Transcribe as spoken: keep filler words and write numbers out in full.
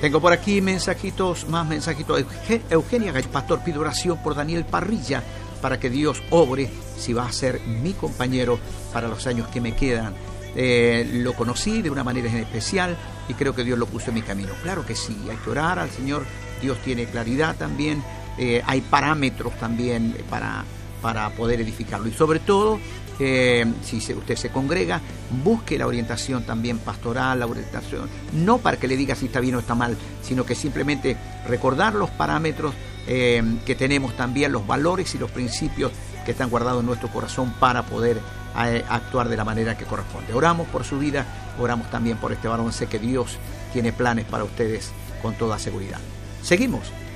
Tengo por aquí mensajitos, más mensajitos. Eugenia, pastor, pido oración por Daniel Parrilla para que Dios obre si va a ser mi compañero para los años que me quedan. Eh, lo conocí de una manera especial y creo que Dios lo puso en mi camino. Claro que sí, hay que orar al Señor. Dios tiene claridad también. Eh, hay parámetros también para, para poder edificarlo. Y sobre todo, eh, si se, usted se congrega, busque la orientación también pastoral, la orientación, no para que le diga si está bien o está mal, sino que simplemente recordar los parámetros eh, que tenemos también, los valores y los principios que están guardados en nuestro corazón para poder eh, actuar de la manera que corresponde. Oramos por su vida, oramos también por este varón. Sé que Dios tiene planes para ustedes con toda seguridad. Seguimos